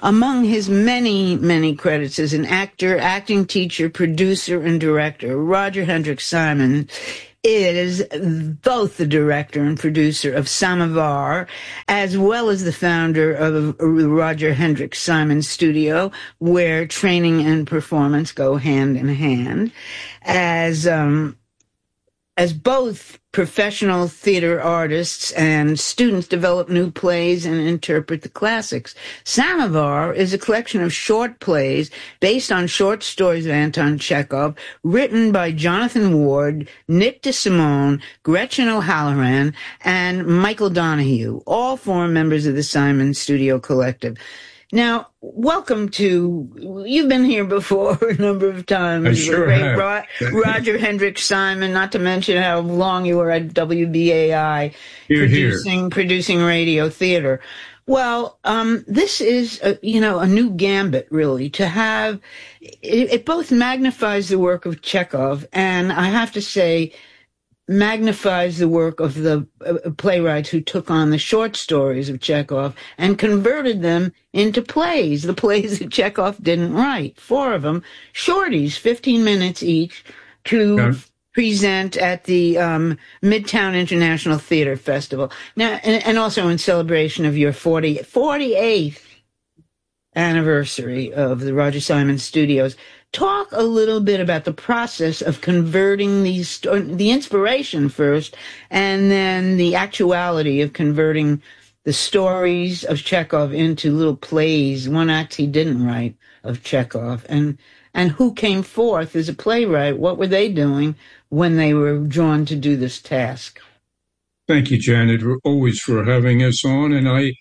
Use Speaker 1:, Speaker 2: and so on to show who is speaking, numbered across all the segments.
Speaker 1: Among his many, many credits as an actor, acting teacher, producer, and director, Roger Hendrix Simon is both the director and producer of Samovar, as well as the founder of Roger Hendrix Simon Studio, where training and performance go hand in hand. As both professional theater artists and students develop new plays and interpret the classics. Samovar is a collection of short plays based on short stories of Anton Chekhov, written by Jonathan Ward, Nick DeSimone, Gretchen O'Halloran, and Michael Donahue, all four members of the Simon Studio Collective. Now, welcome to, you've been here before a number of times.
Speaker 2: I sure have.
Speaker 1: Roger Hendrix Simon, not to mention how long you were at WBAI producing radio theater. Well, this is, a new gambit, really, to have, it both magnifies the work of Chekhov, and I have to say, magnifies the work of the playwrights who took on the short stories of Chekhov and converted them into plays, the plays that Chekhov didn't write, 4 of them, shorties, 15 minutes each, to present at the Midtown International Theater Festival. Now, and also in celebration of your 48th anniversary of the Roger Simon Studios. Talk a little bit about the process of converting the inspiration first, and then the actuality of converting the stories of Chekhov into little plays, one act he didn't write of Chekhov, and who came forth as a playwright. What were they doing when they were drawn to do this task?
Speaker 2: Thank you, Janet, always for having us on. And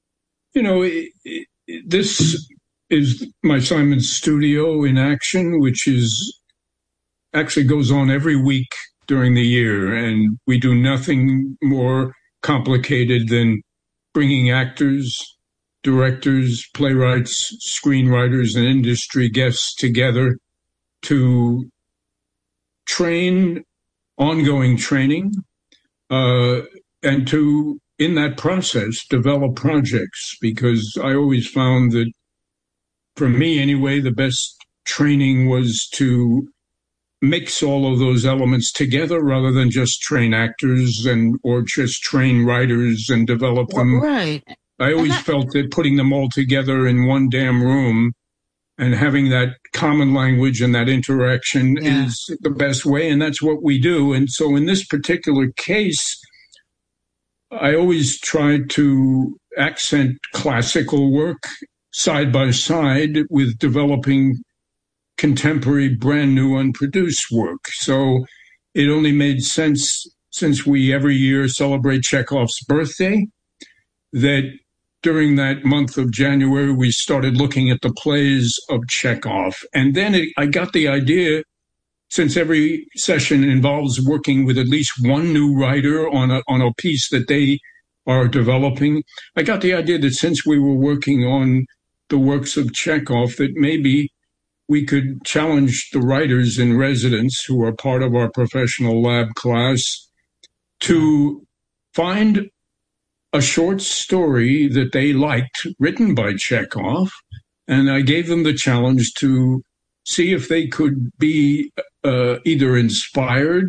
Speaker 2: this is my Simon Studio in action, which actually goes on every week during the year. And we do nothing more complicated than bringing actors, directors, playwrights, screenwriters, and industry guests together to train, ongoing training, and to, in that process, develop projects. Because I always found that, for me anyway, the best training was to mix all of those elements together rather than just train actors or just train writers and develop them.
Speaker 1: Right.
Speaker 2: I always felt that putting them all together in one damn room and having that common language and that interaction is the best way, and that's what we do. And so in this particular case, I always tried to accent classical work side by side with developing contemporary, brand new, unproduced work. So it only made sense, since we every year celebrate Chekhov's birthday, that during that month of January, we started looking at the plays of Chekhov. And then I got the idea, since every session involves working with at least one new writer on a piece that they are developing, I got the idea that since we were working on the works of Chekhov, that maybe we could challenge the writers in residence who are part of our professional lab class to find a short story that they liked written by Chekhov. And I gave them the challenge to see if they could be either inspired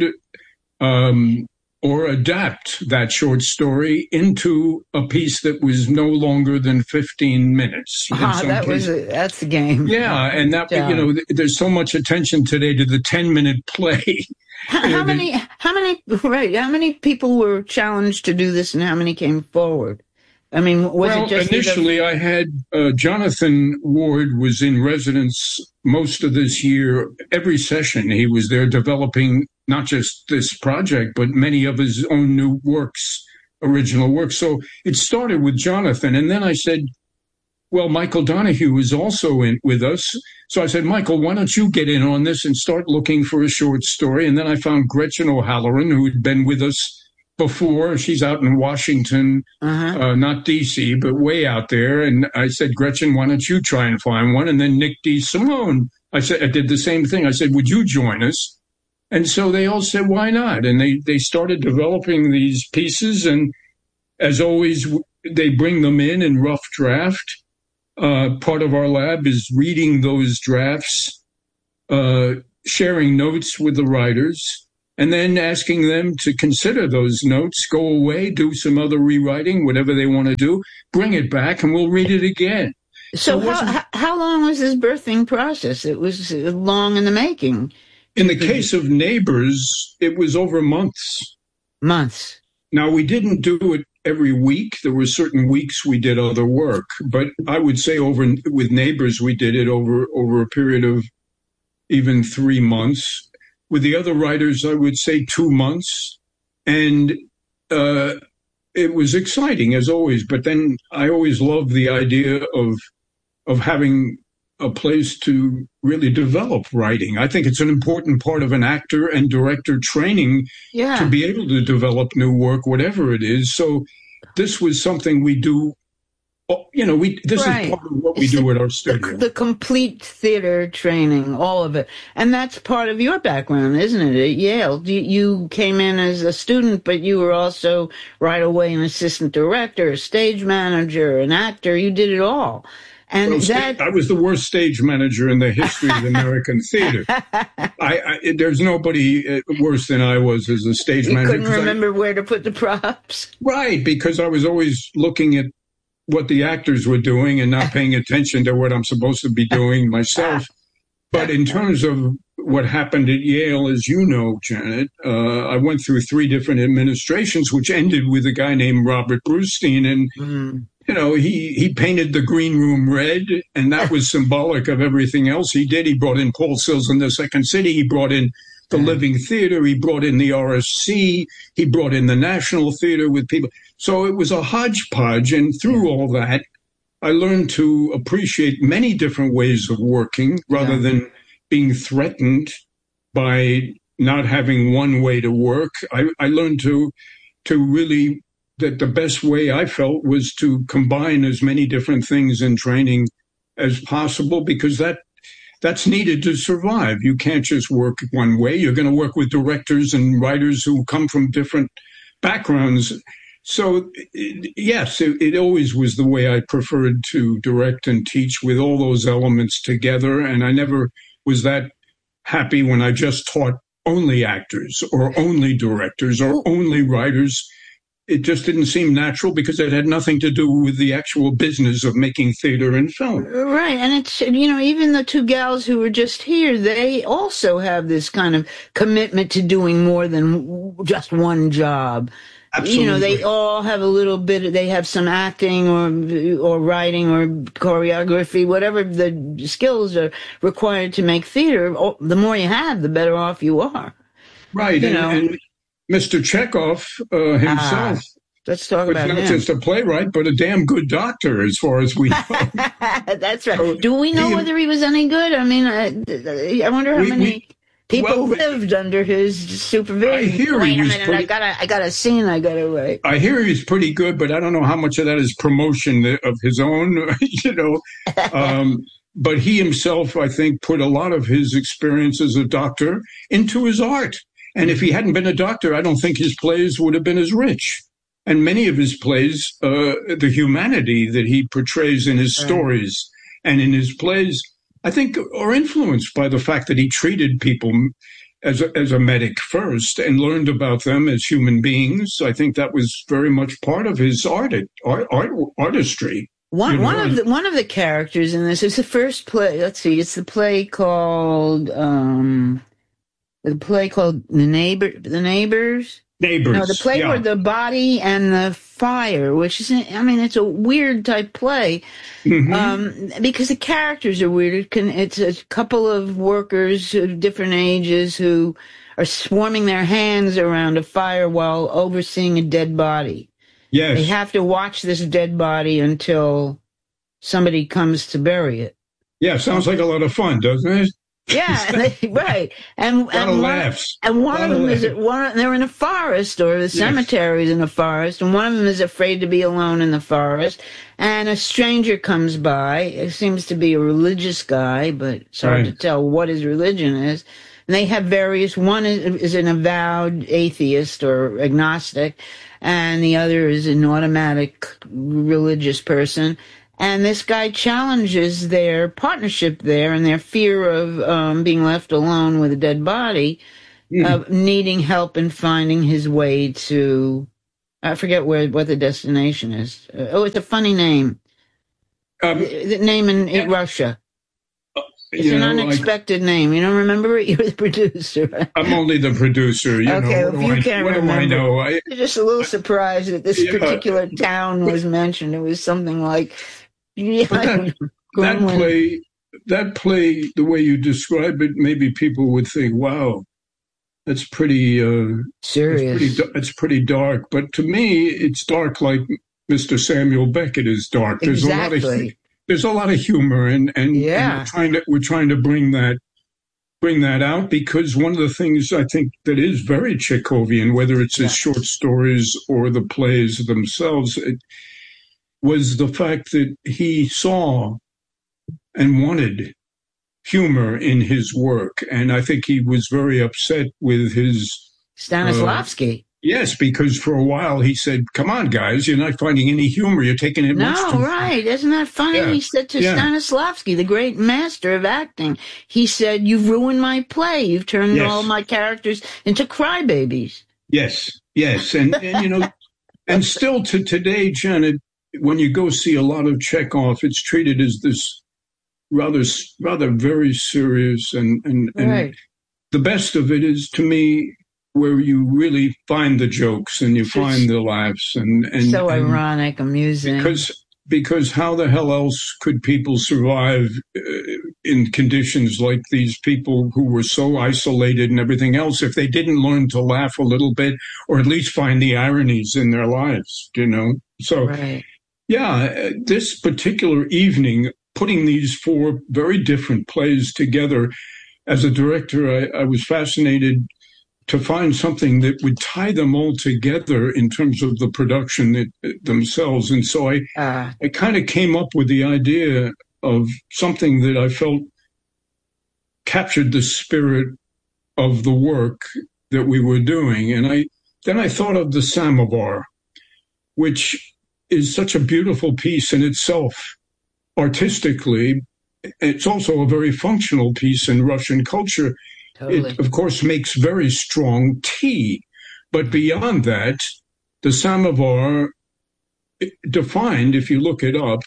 Speaker 2: or adapt that short story into a piece that was no longer than 15 minutes.
Speaker 1: That's the game.
Speaker 2: Yeah, and that, there's so much attention today to the 10-minute play.
Speaker 1: How many people were challenged to do this, and how many came forward? I mean, it just
Speaker 2: initially I had Jonathan Ward was in residence most of this year. Every session he was there developing not just this project, but many of his own new works, original works. So it started with Jonathan. And then I said, well, Michael Donahue is also with us. So I said, Michael, why don't you get in on this and start looking for a short story? And then I found Gretchen O'Halloran, who had been with us before. She's out in Washington, not D.C., but way out there. And I said, Gretchen, why don't you try and find one? And then Nick DeSimone, I did the same thing. I said, would you join us? And so they all said, why not? And they started developing these pieces. And as always, they bring them in rough draft. part of our lab is reading those drafts, sharing notes with the writers, and then asking them to consider those notes, go away, do some other rewriting, whatever they want to do, bring it back, and we'll read it again.
Speaker 1: So how long was this birthing process? It was long in the making.
Speaker 2: In the case of Neighbors, it was over months.
Speaker 1: Months.
Speaker 2: Now, we didn't do it every week. There were certain weeks we did other work, but I would say with Neighbors, we did it over a period of even 3 months. With the other writers, I would say 2 months. And it was exciting, as always. But then I always loved the idea of having a place to really develop writing. I think it's an important part of an actor and director training to be able to develop new work, whatever it is. So this was something we do. This is part of what we do at our studio.
Speaker 1: The complete theater training, all of it. And that's part of your background, isn't it, at Yale? You came in as a student, but you were also right away an assistant director, a stage manager, an actor. You did it all. And
Speaker 2: I was the worst stage manager in the history of American theater. There's nobody worse than I was as a stage manager.
Speaker 1: You couldn't remember where to put the props.
Speaker 2: Right, because I was always looking at what the actors were doing and not paying attention to what I'm supposed to be doing myself. But in terms of what happened at Yale, as you know, Janet, I went through 3 different administrations, which ended with a guy named Robert Brustein. And, he painted the green room red, and that was symbolic of everything else he did. He brought in Paul Sills in the Second City. He brought in the Living Theater. He brought in the RSC. He brought in the National Theater with people. So it was a hodgepodge. And through all that, I learned to appreciate many different ways of working rather than being threatened by not having one way to work. I learned to really, that the best way I felt was to combine as many different things in training as possible, because that's needed to survive. You can't just work one way. You're going to work with directors and writers who come from different backgrounds. So, yes, it always was the way I preferred to direct and teach, with all those elements together. And I never was that happy when I just taught only actors or only directors or only writers. It just didn't seem natural, because it had nothing to do with the actual business of making theater and film.
Speaker 1: Right. And it's, even the 2 gals who were just here, they also have this kind of commitment to doing more than just one job.
Speaker 2: Absolutely.
Speaker 1: They all have a little bit, they have some acting or writing or choreography, whatever the skills are required to make theater. The more you have, the better off you are.
Speaker 2: Right. And Mr. Chekhov himself
Speaker 1: let's talk about him.
Speaker 2: Not just a playwright, but a damn good doctor, as far as we know.
Speaker 1: That's right. So do we know whether he was any good? I mean, I wonder how many people lived under his supervision.
Speaker 2: I hear
Speaker 1: Wait a minute, I got a scene I got to write.
Speaker 2: I hear he's pretty good, but I don't know how much of that is promotion of his own, But he himself, I think, put a lot of his experience as a doctor into his art. And if he hadn't been a doctor, I don't think his plays would have been as rich. And many of his plays, the humanity that he portrays in his stories and in his plays, I think are influenced by the fact that he treated people as a medic first and learned about them as human beings. I think that was very much part of his artistry.
Speaker 1: One of the characters in this is the first play. Let's see, it's the play called The Neighbors. No, the play where the body and the fire, which is, it's a weird type play, because the characters are weird. It's a couple of workers of different ages who are swarming their hands around a fire while overseeing a dead body.
Speaker 2: Yes.
Speaker 1: They have to watch this dead body until somebody comes to bury it.
Speaker 2: Yeah, sounds like a lot of fun, doesn't it?
Speaker 1: Yeah, right. And
Speaker 2: laughs.
Speaker 1: And one of them they're in a forest, or the cemetery is in a forest, and one of them is afraid to be alone in the forest. And a stranger comes by. It seems to be a religious guy, but it's hard to tell what his religion is. And they have various. One is an avowed atheist or agnostic, and the other is an automatic religious person. And this guy challenges their partnership there and their fear of being left alone with a dead body, of needing help in finding his way to, I forget what the destination is. It's a funny name. The name in Russia. It's an unexpected name. You don't remember it? You're the producer.
Speaker 2: I'm only the producer.
Speaker 1: Okay, if you can't remember.
Speaker 2: What do I know?
Speaker 1: I'm just a little surprised that this particular town was mentioned. It was something like...
Speaker 2: that play, the way you describe it, maybe people would think, wow, that's pretty...
Speaker 1: serious.
Speaker 2: It's pretty dark. But to me, it's dark like Mr. Samuel Beckett is dark.
Speaker 1: Exactly.
Speaker 2: There's a lot of humor, and we're trying to bring that out, because one of the things I think that is very Chekhovian, whether it's his short stories or the plays themselves, was the fact that he saw and wanted humor in his work, and I think he was very upset with his
Speaker 1: Stanislavski.
Speaker 2: Yes, because for a while he said, "Come on, guys, you're not finding any humor. You're taking it much too far."
Speaker 1: Right. Isn't that funny? Yeah. He said to Stanislavski, the great master of acting, he said, "You've ruined my play. You've turned all my characters into crybabies." Yes.
Speaker 2: And and still to today, Janet, when you go see a lot of Chekhov, it's treated as this rather very serious and the best of it is, to me, where you really find the jokes and you find the laughs and
Speaker 1: so ironic, amusing.
Speaker 2: Because how the hell else could people survive in conditions like these people who were so isolated and everything else if they didn't learn to laugh a little bit or at least find the ironies in their lives, So, this particular evening, putting these four very different plays together, as a director, I was fascinated to find something that would tie them all together in terms of the production themselves. And so I kind of came up with the idea of something that I felt captured the spirit of the work that we were doing. And then I thought of the Samovar, which is such a beautiful piece in itself, artistically. It's also a very functional piece in Russian culture. Totally. It, of course, makes very strong tea. But beyond that, the samovar, defined, if you look it up,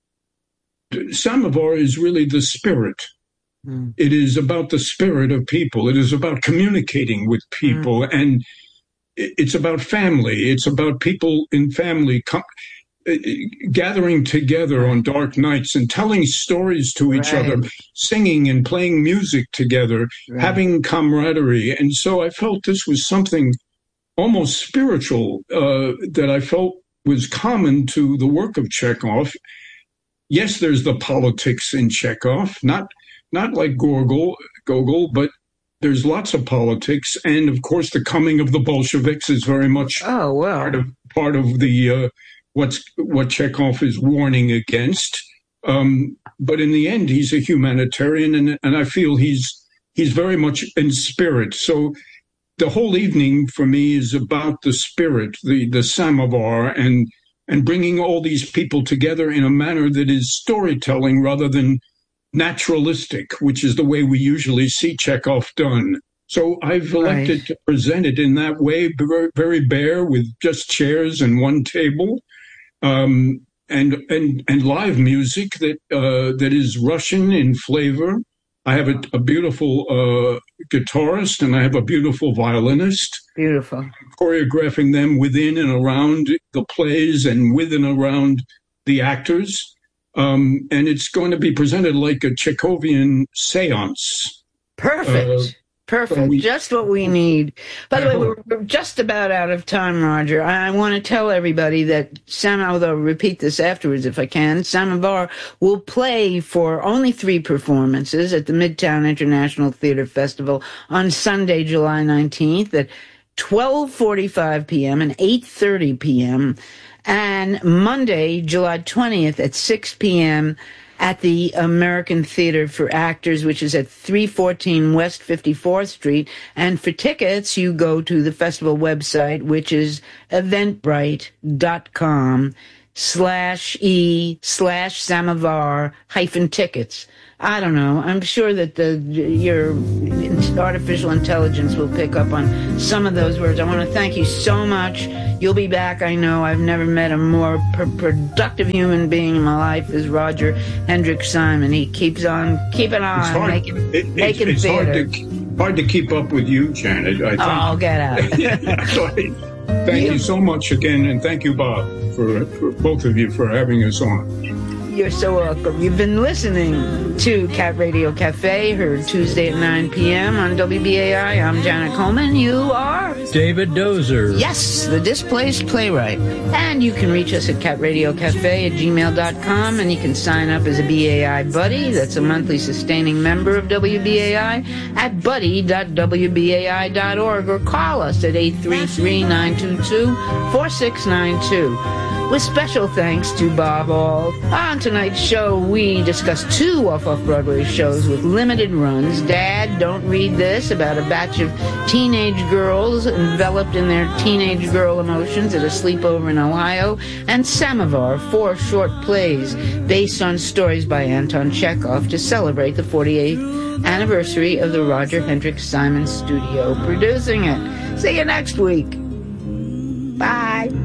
Speaker 2: samovar is really the spirit. It is about the spirit of people. It is about communicating with people. And it's about family. It's about people in family gathering together on dark nights and telling stories to each other, singing and playing music together, having camaraderie. And so I felt this was something almost spiritual that I felt was common to the work of Chekhov. Yes, there's the politics in Chekhov, not like Gogol, but there's lots of politics. And of course, the coming of the Bolsheviks is very much part of the what Chekhov is warning against. But in the end, he's a humanitarian, and I feel he's very much in spirit. So the whole evening for me is about the spirit, the samovar, and bringing all these people together in a manner that is storytelling rather than naturalistic, which is the way we usually see Chekhov done. So I've elected to present it in that way, very, very bare, with just chairs and one table. And live music that is Russian in flavor. I have a beautiful guitarist and I have a beautiful violinist.
Speaker 1: Beautiful.
Speaker 2: I'm choreographing them within and around the plays and with and around the actors. And it's going to be presented like a Chekhovian seance.
Speaker 1: Perfect. Perfect. Just what we need. By the way, we're just about out of time, Roger. I want to tell everybody that although I'll repeat this afterwards if I can, Samovar will play for only 3 performances at the Midtown International Theater Festival on Sunday, July 19th at 12:45 p.m. and 8:30 p.m. and Monday, July 20th at 6 p.m. at the American Theater for Actors, which is at 314 West 54th Street. And for tickets, you go to the festival website, which is eventbrite.com. /e/samovar-tickets. I don't know. I'm sure that your artificial intelligence will pick up on some of those words. I want to thank you so much. You'll be back, I know. I've never met a more productive human being in my life as Roger Hendrick Simon. He keeps on keeping on making theater.
Speaker 2: Hard to keep up with you, Janet. I think.
Speaker 1: Oh, get out.
Speaker 2: Thank you so much again, and thank you, Bob, for both of you for having us on.
Speaker 1: You're so welcome. You've been listening to Cat Radio Cafe, heard Tuesday at 9 p.m. on WBAI. I'm Janet Coleman. You are?
Speaker 3: David Dozer.
Speaker 1: Yes, the displaced playwright. And you can reach us at catradiocafe@gmail.com, and you can sign up as a BAI buddy. That's a monthly sustaining member of WBAI at buddy.wbai.org, or call us at 833-922-4692. With special thanks to Bob Auld. On tonight's show, we discussed 2 off-Broadway shows with limited runs. Dad, Don't Read This, about a batch of teenage girls enveloped in their teenage girl emotions at a sleepover in Ohio. And Samovar, 4 short plays based on stories by Anton Chekhov to celebrate the 48th anniversary of the Roger Hendrick Simon Studio producing it. See you next week. Bye.